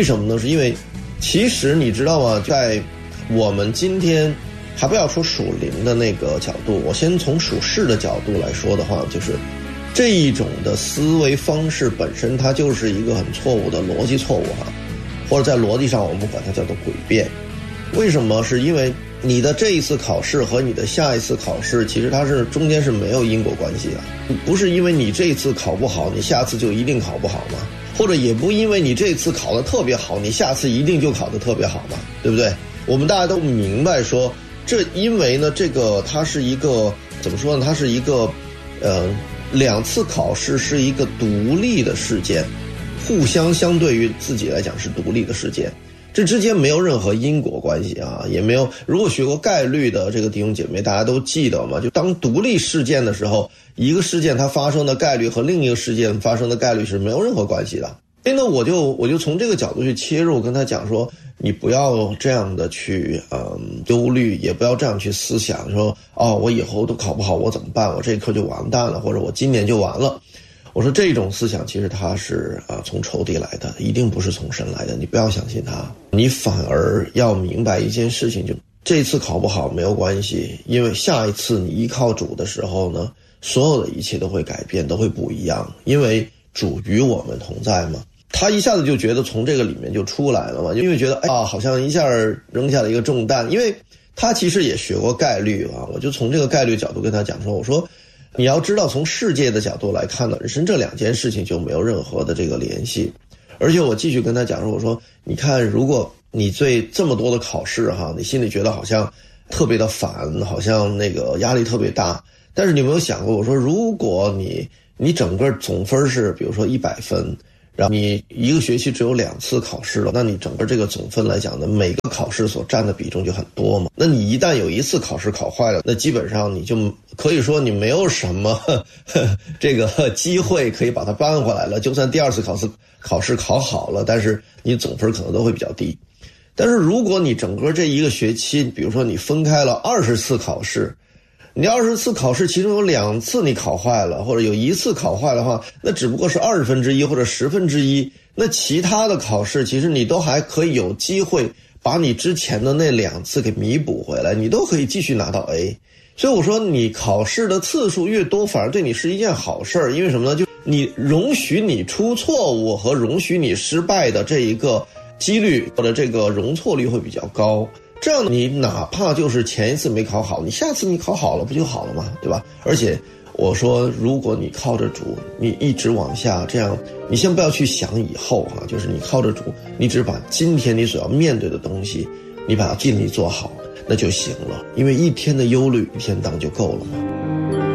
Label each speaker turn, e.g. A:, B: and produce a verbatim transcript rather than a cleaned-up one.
A: 为什么呢？是因为其实你知道吗，在我们今天还不要说属灵的那个角度，我先从属世的角度来说的话，就是这一种的思维方式本身它就是一个很错误的逻辑错误哈，或者在逻辑上我们管它叫做诡辩。为什么？是因为你的这一次考试和你的下一次考试其实它是中间是没有因果关系的，不是因为你这一次考不好你下次就一定考不好吗？或者也不因为你这次考得特别好你下次一定就考得特别好嘛，对不对？我们大家都明白说这因为呢这个它是一个怎么说呢，它是一个呃两次考试是一个独立的事件，互相相对于自己来讲是独立的事件，这之间没有任何因果关系啊，也没有。如果学过概率的这个弟兄姐妹大家都记得嘛，就当独立事件的时候，一个事件它发生的概率和另一个事件发生的概率是没有任何关系的。所以呢我就我就从这个角度去切入，跟他讲说你不要这样的去嗯忧虑，也不要这样去思想说哦我以后都考不好我怎么办，我这一科就完蛋了，或者我今年就完了。我说这种思想其实它是啊从仇敌来的，一定不是从神来的，你不要相信它，你反而要明白一件事情，就这次考不好没有关系，因为下一次你依靠主的时候呢，所有的一切都会改变，都会不一样，因为主与我们同在嘛。他一下子就觉得从这个里面就出来了嘛，因为觉得哎呀好像一下扔下了一个重担，因为他其实也学过概率啊，我就从这个概率角度跟他讲说，我说你要知道从世界的角度来看呢，人生这两件事情就没有任何的这个联系。而且我继续跟他讲说，我说你看如果你对这么多的考试哈，你心里觉得好像特别的烦，好像那个压力特别大，但是你有没有想过，我说如果你你整个总分是比如说一百分，然后你一个学期只有两次考试了，那你整个这个总分来讲呢，每个考试所占的比重就很多嘛。那你一旦有一次考试考坏了，那基本上你就可以说你没有什么呵呵这个机会可以把它扳回来了。就算第二次考试考试考好了，但是你总分可能都会比较低。但是如果你整个这一个学期，比如说你分开了二十次考试，你二十次考试其中有两次你考坏了，或者有一次考坏的话，那只不过是二十分之一或者十分之一，那其他的考试其实你都还可以有机会把你之前的那两次给弥补回来，你都可以继续拿到 A。 所以我说你考试的次数越多反而对你是一件好事儿，因为什么呢，就你容许你出错误和容许你失败的这一个几率或者这个容错率会比较高，这样你哪怕就是前一次没考好，你下次你考好了不就好了吗？对吧？而且我说如果你靠着主你一直往下，这样你先不要去想以后啊，就是你靠着主，你只把今天你所要面对的东西你把它尽力做好那就行了，因为一天的忧虑一天当就够了嘛。